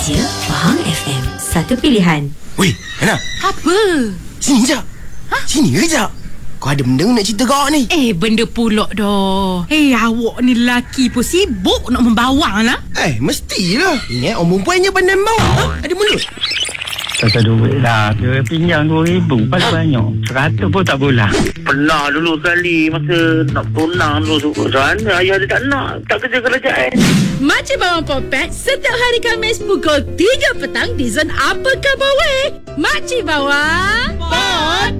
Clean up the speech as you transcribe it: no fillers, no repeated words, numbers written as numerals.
Faham FM, satu pilihan. Weh, Ana. Apa? Sini sekejap. Sini kejap. Kau ada benda nak cerita kau ni? Benda pulak dah. Awak ni lelaki pun sibuk nak membawang lah. Mestilah. Ingat orang perempuan je pandai bawa. Ada mulut. Pasal duit lah. Dia pinjam 2,000 paling banyak. 100 pun tak boleh. Pernah dulu sekali masa nak tunang dulu sana ayah dia tak nak, tak kerja kerajaan. Makcik Bawang Popet setiap hari Khamis pukul 3 petang di Zon Apa Khabar Weh. Makcik Bawang Popet.